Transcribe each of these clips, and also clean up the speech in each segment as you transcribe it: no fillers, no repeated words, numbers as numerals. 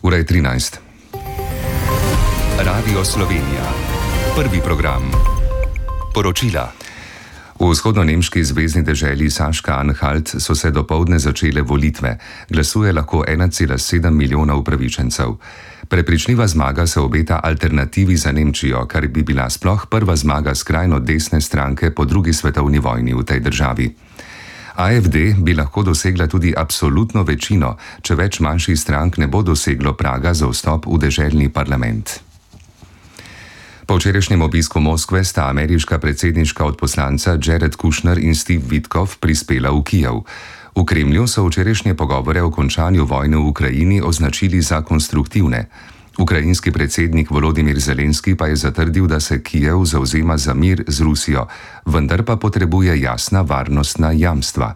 Ura je 13. Radio Slovenija. Prvi program. Poročila. V vzhodno-nemški zvezni deželi Saška-Anhalt so se dopoldne začele volitve. Glasuje lahko 1,7 milijona upravičencev. Prepričljiva zmaga se obeta Alternativi za Nemčijo, kar bi bila sploh prva zmaga skrajno desne stranke po drugi svetovni vojni v tej državi. AfD bi lahko dosegla tudi absolutno večino, če več manjših strank ne bo doseglo praga za vstop v deželni parlament. Po včerajšnjem obisku Moskve sta ameriška predsedniška odposlanca Jared Kushner in Steve Witkoff prispela v Kijev. V Kremlju so včerajšnje pogovore o končanju vojne v Ukrajini označili za konstruktivne. Ukrajinski predsednik Volodimir Zelenski pa je zatrdil, da se Kijev zavzema za mir z Rusijo, vendar pa potrebuje jasna varnostna jamstva.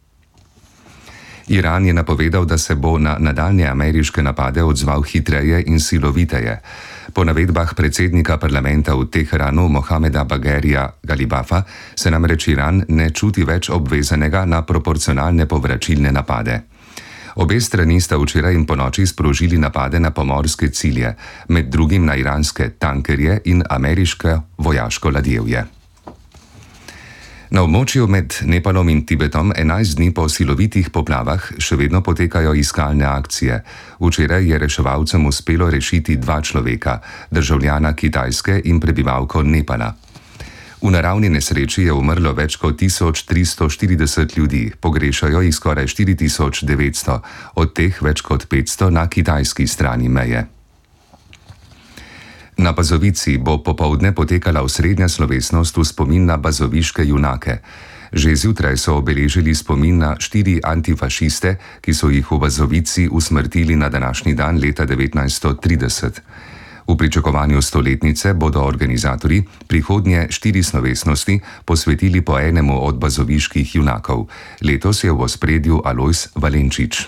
Iran je napovedal, da se bo na nadaljnje ameriške napade odzval hitreje in siloviteje. Po navedbah predsednika parlamenta v Teheranu Mohameda Bagherija Galibafa se namreč Iran ne čuti več obvezanega na proporcionalne povračilne napade. Obe strani sta včeraj in ponoči sprožili napade na pomorske cilje, med drugim na iranske tankerje in ameriške vojaško ladjevje. Na območju med Nepalom in Tibetom 11 dni po silovitih poplavah še vedno potekajo iskalne akcije. Včeraj je reševalcem uspelo rešiti 2 človeka, državljana Kitajske in prebivalko Nepala. V naravni nesreči je umrlo več kot 1340 ljudi, pogrešajo jih skoraj 4900, od teh več kot 500 na kitajski strani meje. Na Bazovici bo popoldne potekala osrednja slovesnost v spomin na bazoviške junake. Že zjutraj so obeležili spomin na 4 antifašiste, ki so jih v Bazovici usmrtili na današnji dan leta 1930. V pričakovanju stoletnice bodo organizatorji prihodnje 4 slovesnosti posvetili po enemu od bazoviških junakov. Letos je v ospredju Alojz Valenčič.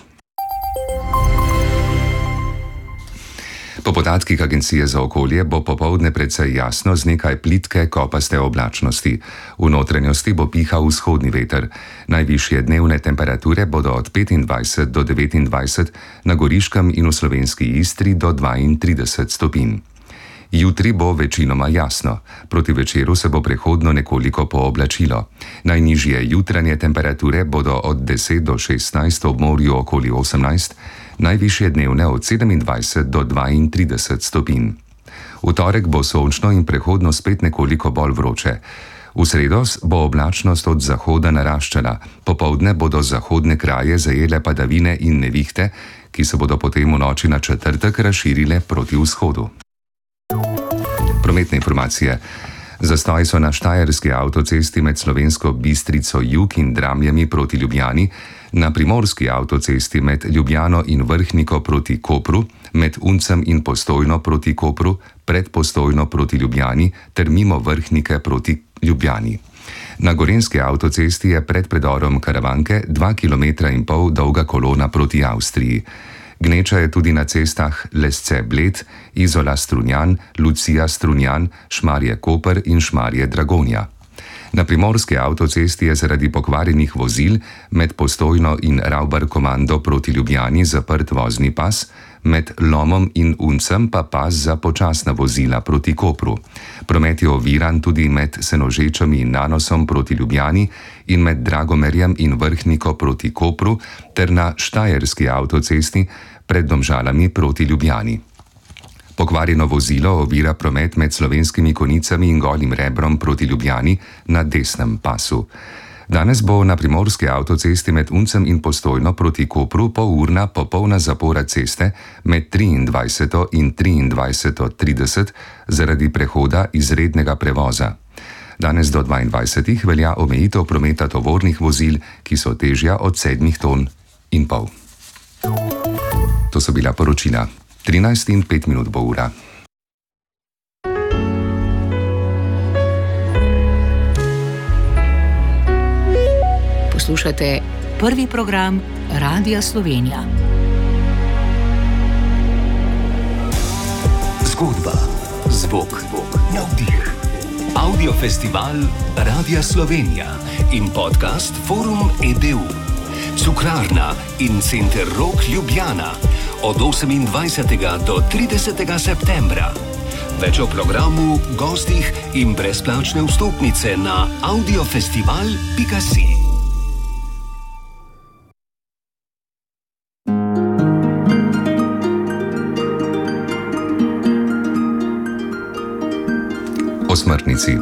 Po podatkih Agencije za okolje bo popoldne precej jasno z nekaj plitke kopaste oblačnosti. V notranjosti bo pihal vzhodni veter. Najvišje dnevne temperature bodo od 25 do 29, na Goriškem in v slovenski Istri do 32 stopinj. Jutri bo večinoma jasno. Proti večeru se bo prehodno nekoliko pooblačilo. Najnižje jutranje temperature bodo od 10 do 16, ob morju okoli 18, najvišje dnevne od 27 do 32 stopinj. V torek bo sončno in prehodno spet nekoliko bolj vroče. V sredo bo oblačnost od zahoda naraščala, popoldne bodo zahodne kraje zajele padavine in nevihte, ki se bodo potem v noči na četrtek razširile proti vzhodu. Prometne informacije. Zastoji so na štajerski avtocesti med Slovensko Bistrico jug in Dramljami proti Ljubljani, na primorski avtocesti med Ljubljano in Vrhniko proti Kopru, med Uncem in Postojno proti Kopru, pred Postojno proti Ljubljani ter mimo Vrhnike proti Ljubljani. Na gorenjski avtocesti je pred predorom Karavanke 2,5 km dolga kolona proti Avstriji. Gneča je tudi na cestah Lesce-Bled, Izola-Strunjan, Lucija-Strunjan, Šmarje-Koper in Šmarje-Dragonja. Na primorski avtocesti je zaradi pokvarjenih vozil med Postojno in Ravbar-Komando proti Ljubljani zaprt vozni pas, med Lomom in Uncem pa pas za počasna vozila proti Kopru. Promet je oviran tudi med Senožečami in Nanosom proti Ljubljani in med Dragomerjem in Vrhniko proti Kopru ter na štajerski avtocesti pred Domžalami proti Ljubljani. Pokvarjeno vozilo ovira promet med Slovenskimi Konicami in Golim Rebrom proti Ljubljani na desnem pasu. Danes bo na primorski avtocesti med Uncem in Postojno proti Kopru polurna popolna zapora ceste med 23. in 23:30 zaradi prehoda izrednega prevoza. Danes do 22. velja omejitev prometa tovornih vozil, ki so težja od 7,5 ton. To so bila poročila. 13:05 bo ura. Poslušate prvi program Radia Slovenija. Zgodba, zvok, navdih. Audiofestival Radia Slovenija in podcast Forum EDU. Cukrarna in Center Rok Ljubljana. od 28. do 30. septembra. Več o programu, gostih in brezplačne vstopnice na audiofestival.si. O smrtnici.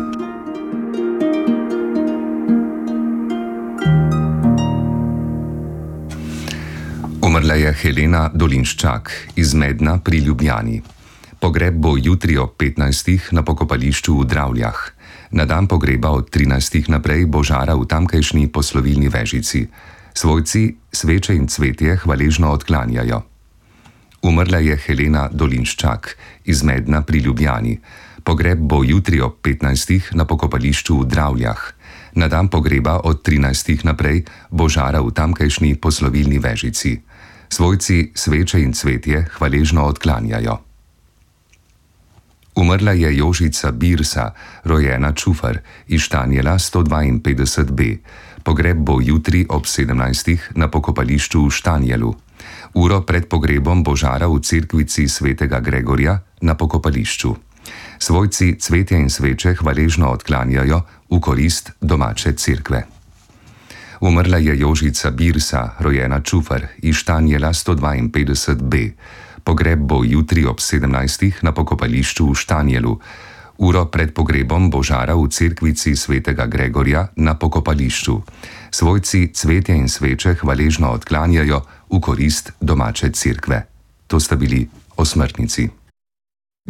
Umrla je Helena Dolinščak iz Medna pri Ljubljani. Pogreb bo jutri ob 15. na pokopališču v Dravljah. Na dan pogreba od 13. naprej bo žara v tamkajšnji poslovilni vežici. Svojci sveče in cvetje hvaležno odklanjajo. Umrla je Helena Dolinščak iz Medna pri Ljubljani. Pogreb bo jutri ob 15. na pokopališču v Dravljah. Na dan pogreba od 13. naprej bo žara v tamkajšnji poslovilni vežici. Svojci sveče in cvetje hvaležno odklanjajo. Umrla je Jožica Birsa, rojena Čufar, iz Štanjela 152b. Pogreb bo jutri ob 17. na pokopališču v Štanjelu. Uro pred pogrebom bo žara v cerkvici svetega Gregorja na pokopališču. Svojci cvetje in sveče hvaležno odklanjajo v korist domače cerkve. Umrla je Jožica Birsa, rojena Čufar, iz Štanjela 152b. Pogreb bo jutri ob 17. na pokopališču v Štanjelu. Uro pred pogrebom bo žara v cerkvici svetega Gregorja na pokopališču. Svojci cvetje in sveče hvaležno odklanjajo v korist domače cerkve. To sta bili o smrtnici.